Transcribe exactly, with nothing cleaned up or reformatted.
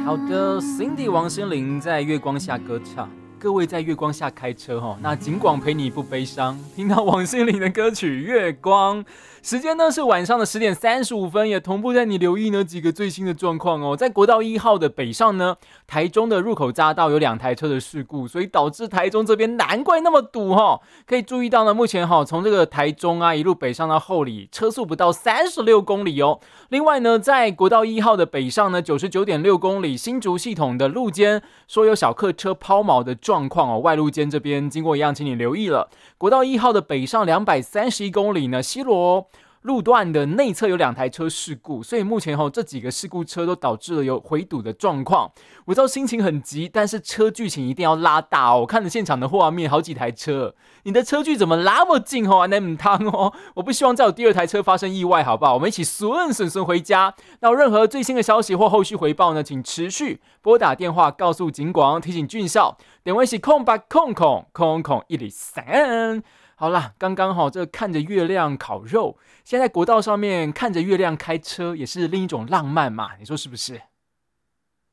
好的 ，Cindy 王心凌在月光下歌唱。各位在月光下开车哈，那尽管陪你不悲伤。听到王心凌的歌曲《月光》，时间呢是晚上的十点三十五分，也同步带你留意呢几个最新的状况哦。在国道一号的北上呢，台中的入口匝道有两台车的事故，所以导致台中这边难怪那么堵哈。可以注意到呢，目前哈从这个台中啊一路北上到后里，车速不到三十六公里哦。另外呢，在国道一号的北上呢，九十九点六公里，新竹系统的路肩说有小客车抛锚的状况哦，外路肩这边经过一样，请你留意了。国道一号的北上两百三十一公里呢，西螺路段的内侧有两台车事故，所以目前、哦、这几个事故车都导致了有回堵的状况。我知道心情很急，但是车距请一定要拉大哦。我看着现场的画面，好几台车，你的车距怎么那么近哦？那么烫哦！我不希望再有第二台车发生意外，好不好？我们一起顺顺顺回家。那有任何最新的消息或后续回报呢？请持续拨打电话告诉警广，提醒俊少。点位是空八空空空空一零三。好啦，刚刚好，这看着月亮烤肉，现在国道上面看着月亮开车，也是另一种浪漫嘛？你说是不是？